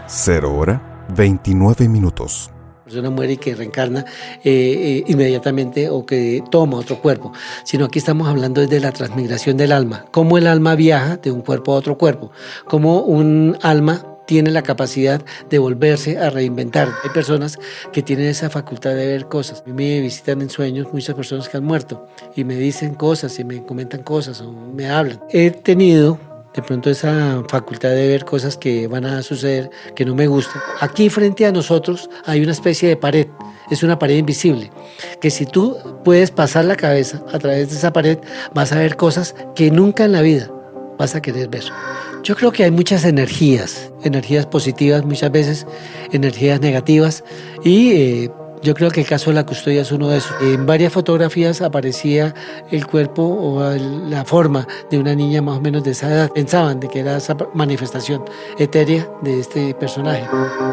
0:29. La persona muere y que reencarna inmediatamente o que toma otro cuerpo, sino aquí estamos hablando desde la transmigración del alma, cómo el alma viaja de un cuerpo a otro cuerpo, cómo un alma tiene la capacidad de volverse a reinventar. Hay personas que tienen esa facultad de ver cosas. A mí me visitan en sueños muchas personas que han muerto y me dicen cosas y me comentan cosas o me hablan. He tenido de pronto esa facultad de ver cosas que van a suceder, que no me gustan. Aquí frente a nosotros hay una especie de pared, es una pared invisible, que si tú puedes pasar la cabeza a través de esa pared, vas a ver cosas que nunca en la vida vas a querer ver. Yo creo que hay muchas energías positivas, muchas veces energías negativas, y yo creo que el caso de la custodia es uno de esos. En varias fotografías aparecía el cuerpo o la forma de una niña más o menos de esa edad. Pensaban de que era esa manifestación etérea de este personaje.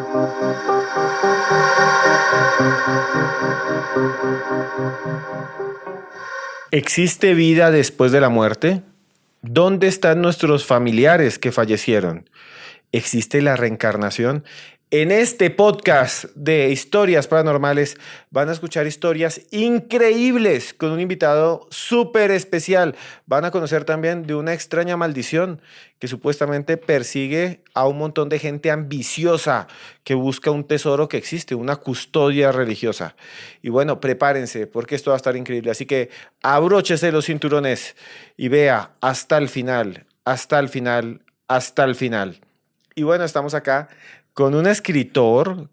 ¿Existe vida después de la muerte? ¿Dónde están nuestros familiares que fallecieron? ¿Existe la reencarnación? En este podcast de historias paranormales van a escuchar historias increíbles con un invitado súper especial. Van a conocer también de una extraña maldición que supuestamente persigue a un montón de gente ambiciosa que busca un tesoro que existe, una custodia religiosa. Y bueno, prepárense porque esto va a estar increíble. Así que abróchese los cinturones y vea hasta el final, hasta el final, hasta el final. Y bueno, estamos acá con un escritor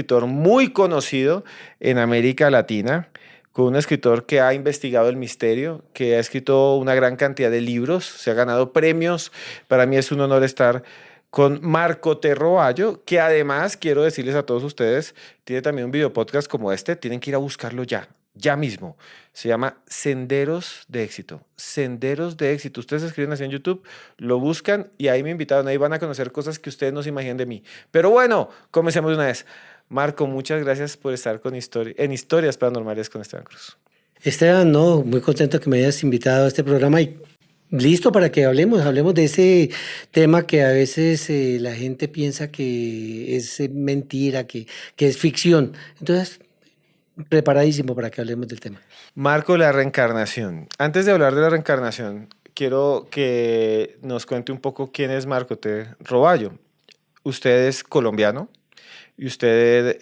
muy conocido en América Latina, con un escritor que ha investigado el misterio, que ha escrito una gran cantidad de libros, se ha ganado premios. Para mí es un honor estar con Marco T. Roballo, que además, quiero decirles a todos ustedes, tiene también un video podcast como este, tienen que ir a buscarlo ya mismo. Se llama Senderos de Éxito. Senderos de Éxito. Ustedes escriben así en YouTube, lo buscan y ahí me invitaron. Ahí van a conocer cosas que ustedes no se imaginan de mí. Pero bueno, comencemos de una vez. Marco, muchas gracias por estar en Historias Paranormales con Esteban Cruz. Esteban, no, muy contento que me hayas invitado a este programa y listo para que hablemos de ese tema que a veces la gente piensa que es mentira, que es ficción. Entonces, preparadísimo para que hablemos del tema. Marco, la reencarnación. Antes de hablar de la reencarnación, quiero que nos cuente un poco quién es Marco T. Roballo. Usted es colombiano y usted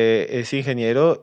es ingeniero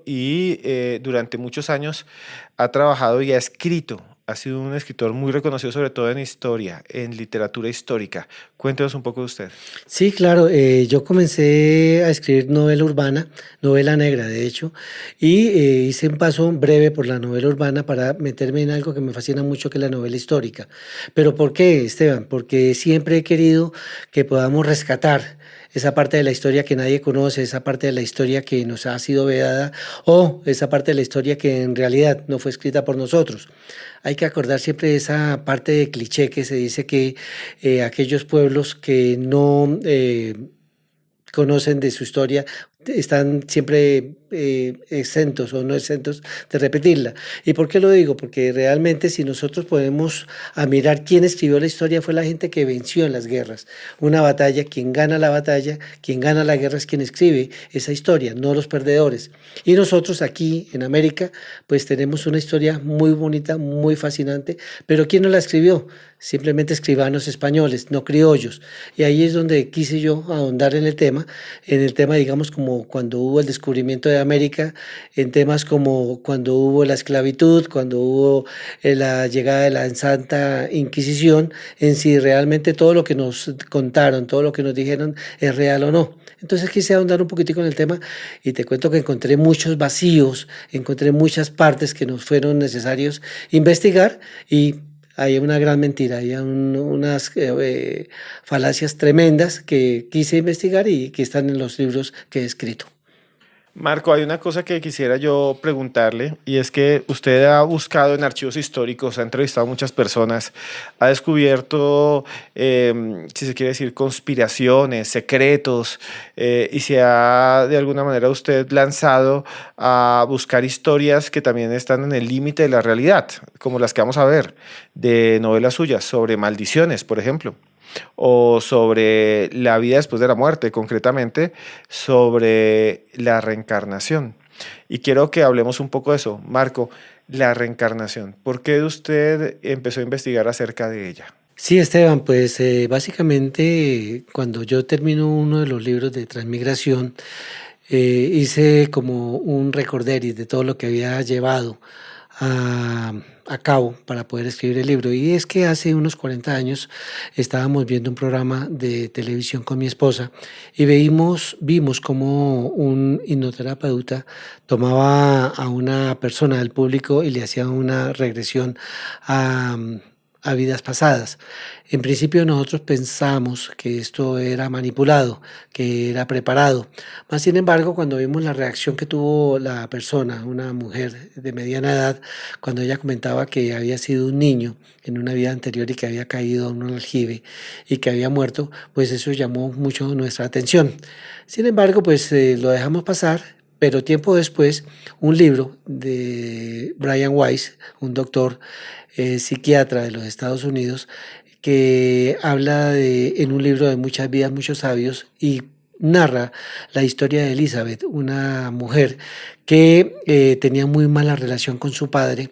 y durante muchos años ha trabajado y ha escrito. Ha sido un escritor muy reconocido, sobre todo en historia, en literatura histórica. Cuéntenos un poco de usted. Sí, claro. Yo comencé a escribir novela urbana, novela negra, de hecho, y hice un paso breve por la novela urbana para meterme en algo que me fascina mucho, que es la novela histórica. ¿Pero por qué, Esteban? Porque siempre he querido que podamos rescatar esa parte de la historia que nadie conoce, esa parte de la historia que nos ha sido vedada o esa parte de la historia que en realidad no fue escrita por nosotros. Hay que acordar siempre de esa parte de cliché que se dice que aquellos pueblos que no conocen de su historia están siempre exentos o no exentos de repetirla. ¿Y por qué lo digo? Porque realmente si nosotros podemos mirar quién escribió la historia, fue la gente que venció en las guerras. Una batalla, quien gana la batalla, quien gana la guerra es quien escribe esa historia, no los perdedores. Y nosotros aquí en América pues tenemos una historia muy bonita, muy fascinante, pero ¿quién no la escribió? Simplemente escribanos españoles, no criollos. Y ahí es donde quise yo ahondar en el tema digamos como cuando hubo el descubrimiento de América, en temas como cuando hubo la esclavitud, cuando hubo la llegada de la Santa Inquisición, en si realmente todo lo que nos contaron, todo lo que nos dijeron es real o no. Entonces quise ahondar un poquitico en el tema y te cuento que encontré muchos vacíos, encontré muchas partes que nos fueron necesarios investigar y hay una gran mentira, hay unas falacias tremendas que quise investigar y que están en los libros que he escrito. Marco, hay una cosa que quisiera yo preguntarle y es que usted ha buscado en archivos históricos, ha entrevistado a muchas personas, ha descubierto, si se quiere decir, conspiraciones, secretos y se ha de alguna manera usted lanzado a buscar historias que también están en el límite de la realidad, como las que vamos a ver de novelas suyas sobre maldiciones, por ejemplo. o sobre la vida después de la muerte, concretamente sobre la reencarnación. Y quiero que hablemos un poco de eso. Marco, la reencarnación. ¿Por qué usted empezó a investigar acerca de ella? Sí, Esteban, pues básicamente cuando yo termino uno de los libros de Transmigración, hice como un recorderis de todo lo que había llevado a, a cabo para poder escribir el libro. Y es que hace unos 40 años estábamos viendo un programa de televisión con mi esposa y vimos como un hipnoterapeuta tomaba a una persona del público y le hacía una regresión a a vidas pasadas. En principio nosotros pensamos que esto era manipulado, que era preparado. Más sin embargo, cuando vimos la reacción que tuvo la persona, una mujer de mediana edad, cuando ella comentaba que había sido un niño en una vida anterior y que había caído en un aljibe y que había muerto, pues eso llamó mucho nuestra atención. Sin embargo, pues lo dejamos pasar. Pero tiempo después, un libro de Brian Weiss, un doctor psiquiatra de los Estados Unidos, que habla en un libro de muchas vidas, muchos sabios, y narra la historia de Elizabeth, una mujer que tenía muy mala relación con su padre.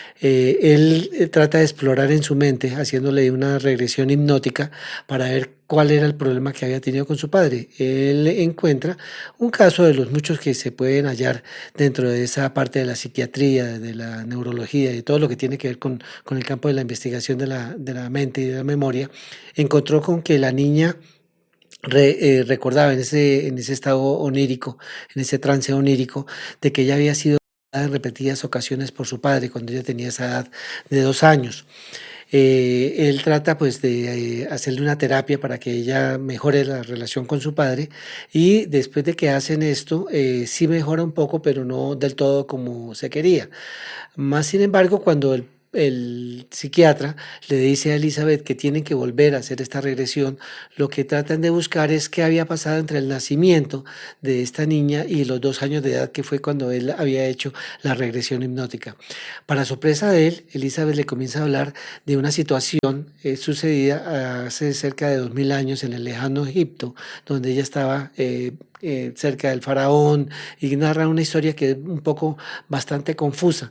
Él trata de explorar en su mente, haciéndole una regresión hipnótica para ver cuál era el problema que había tenido con su padre. Él encuentra un caso de los muchos que se pueden hallar dentro de esa parte de la psiquiatría, de la neurología y todo lo que tiene que ver con el campo de la investigación de la mente y de la memoria. Encontró con que la niña recordaba en ese estado onírico, en ese trance onírico, de que ella había sido en repetidas ocasiones por su padre cuando ella tenía esa edad de 2 años. Él trata pues de hacerle una terapia para que ella mejore la relación con su padre y después de que hacen esto, sí mejora un poco, pero no del todo como se quería. Más sin embargo, cuando el psiquiatra le dice a Elizabeth que tienen que volver a hacer esta regresión, lo que tratan de buscar es qué había pasado entre el nacimiento de esta niña y los 2 años de edad que fue cuando él había hecho la regresión hipnótica. Para sorpresa de él, Elizabeth le comienza a hablar de una situación sucedida hace cerca de 2000 años en el lejano Egipto, donde ella estaba cerca del faraón y narra una historia que es un poco bastante confusa.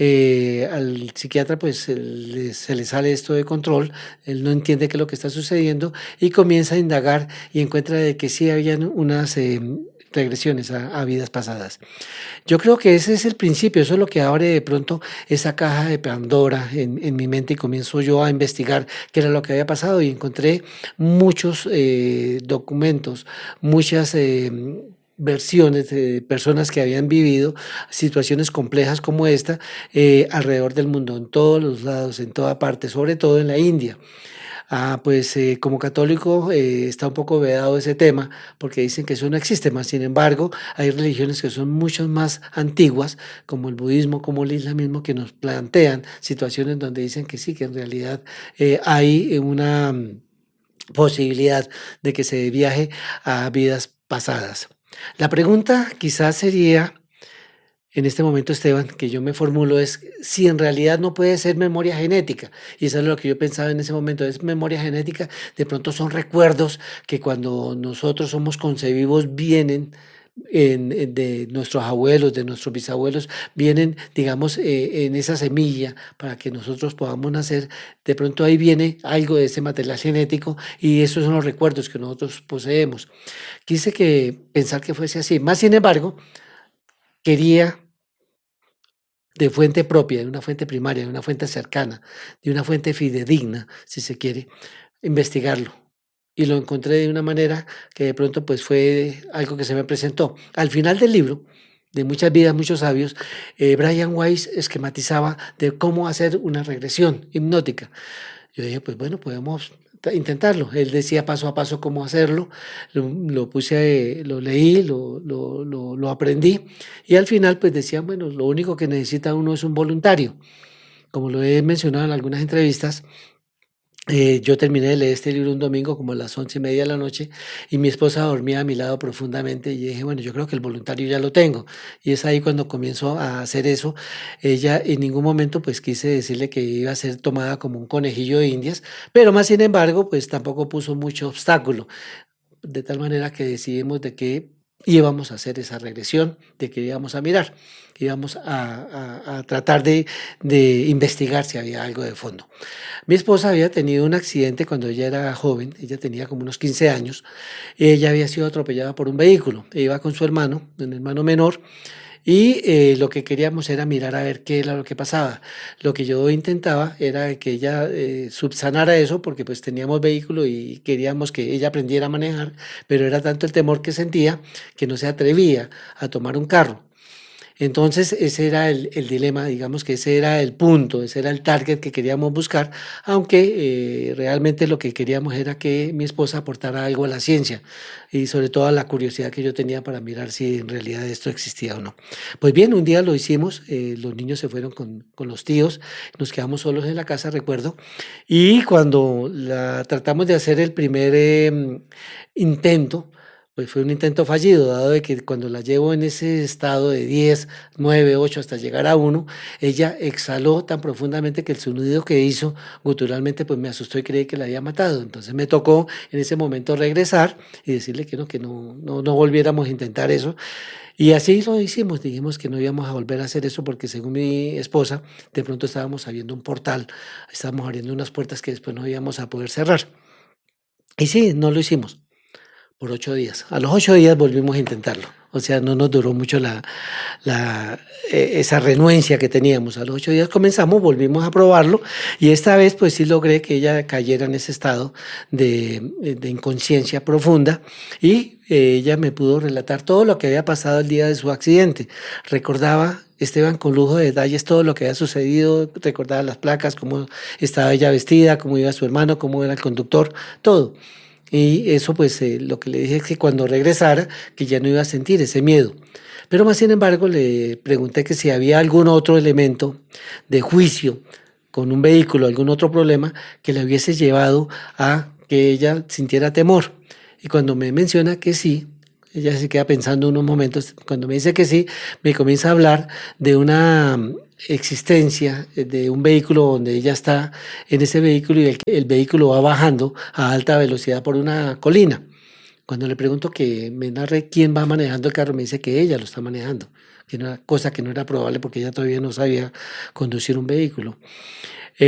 Al psiquiatra pues se le sale esto de control, él no entiende qué es lo que está sucediendo y comienza a indagar y encuentra de que sí habían unas regresiones a vidas pasadas. Yo creo que ese es el principio, eso es lo que abre de pronto esa caja de Pandora en mi mente y comienzo yo a investigar qué era lo que había pasado y encontré muchos documentos, muchas versiones de personas que habían vivido situaciones complejas como esta alrededor del mundo, en todos los lados, en toda parte, sobre todo en la India. Pues como católico está un poco vedado ese tema porque dicen que eso no existe, más sin embargo hay religiones que son mucho más antiguas como el budismo, como el islamismo que nos plantean situaciones donde dicen que sí, que en realidad hay una posibilidad de que se viaje a vidas pasadas. La pregunta quizás sería en este momento, Esteban, que yo me formulo es si en realidad no puede ser memoria genética. Y eso es lo que yo pensaba en ese momento, es memoria genética, de pronto son recuerdos que cuando nosotros somos concebidos vienen de nuestros abuelos, de nuestros bisabuelos, vienen, digamos, en esa semilla para que nosotros podamos nacer. De pronto ahí viene algo de ese material genético y esos son los recuerdos que nosotros poseemos. Quise que pensar que fuese así. Más sin embargo, quería de fuente propia, de una fuente primaria, de una fuente cercana, de una fuente fidedigna, si se quiere, investigarlo. Y lo encontré de una manera que de pronto pues fue algo que se me presentó. Al final del libro, de Muchas vidas, muchos sabios, Brian Weiss esquematizaba de cómo hacer una regresión hipnótica. Yo dije, pues bueno, podemos intentarlo. Él decía paso a paso cómo hacerlo, lo puse, lo leí, lo aprendí y al final pues decían, bueno, lo único que necesita uno es un voluntario. Como lo he mencionado en algunas entrevistas, Yo terminé de leer este libro un domingo como a las 11:30 de la noche y mi esposa dormía a mi lado profundamente y dije, bueno, yo creo que el voluntario ya lo tengo. Y es ahí cuando comienzo a hacer eso. Ella en ningún momento pues quise decirle que iba a ser tomada como un conejillo de Indias, pero más sin embargo pues tampoco puso mucho obstáculo, de tal manera que decidimos de que íbamos a hacer esa regresión, de que íbamos a mirar, íbamos a tratar de investigar si había algo de fondo. Mi esposa había tenido un accidente cuando ella era joven, ella tenía como unos 15 años, ella había sido atropellada por un vehículo, iba con su hermano, un hermano menor, y lo que queríamos era mirar a ver qué era lo que pasaba. Lo que yo intentaba era que ella subsanara eso porque pues teníamos vehículo y queríamos que ella aprendiera a manejar, pero era tanto el temor que sentía que no se atrevía a tomar un carro. Entonces, ese era el dilema, digamos que ese era el punto, ese era el target que queríamos buscar, aunque realmente lo que queríamos era que mi esposa aportara algo a la ciencia y sobre todo a la curiosidad que yo tenía para mirar si en realidad esto existía o no. Pues bien, un día lo hicimos, los niños se fueron con los tíos, nos quedamos solos en la casa, recuerdo, y cuando tratamos de hacer el primer intento, pues fue un intento fallido, dado de que cuando la llevo en ese estado de 10, 9, 8 hasta llegar a uno, ella exhaló tan profundamente que el sonido que hizo guturalmente pues me asustó y creí que la había matado. Entonces me tocó en ese momento regresar y decirle que no volviéramos a intentar eso. Y así lo hicimos, dijimos que no íbamos a volver a hacer eso porque según mi esposa, de pronto estábamos abriendo un portal, estábamos abriendo unas puertas que después no íbamos a poder cerrar. Y sí, no lo hicimos por 8 días. A los 8 días volvimos a intentarlo. O sea, no nos duró mucho esa renuencia que teníamos. A los 8 días comenzamos, volvimos a probarlo y esta vez pues sí logré que ella cayera en ese estado de inconsciencia profunda y ella me pudo relatar todo lo que había pasado el día de su accidente. Recordaba, Esteban, con lujo de detalles todo lo que había sucedido, recordaba las placas, cómo estaba ella vestida, cómo iba su hermano, cómo era el conductor, todo. Y eso pues lo que le dije es que cuando regresara, que ya no iba a sentir ese miedo. Pero más sin embargo le pregunté que si había algún otro elemento de juicio con un vehículo, algún otro problema que le hubiese llevado a que ella sintiera temor. Y cuando me menciona que sí, ella se queda pensando unos momentos, cuando me dice que sí, me comienza a hablar de una existencia de un vehículo donde ella está en ese vehículo y el vehículo va bajando a alta velocidad por una colina. Cuando le pregunto que me narre quién va manejando el carro, me dice que ella lo está manejando, que era cosa que no era probable porque ella todavía no sabía conducir un vehículo.